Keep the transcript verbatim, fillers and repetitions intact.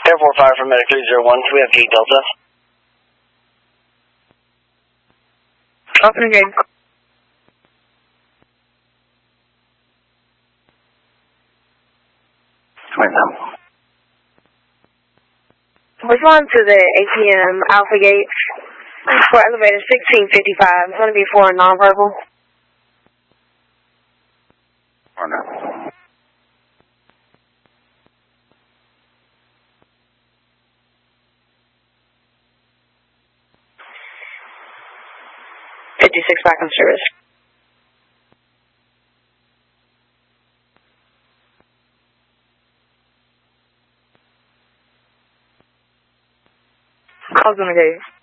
Airport Fire from Medic three zero one, we have Gate Delta. Open again. Right now. Respond to the A T M Alpha Gate for elevator sixteen fifty-five. It's going to be for a non-verbal. Or no. fifty-six back on service. Calls on the gate.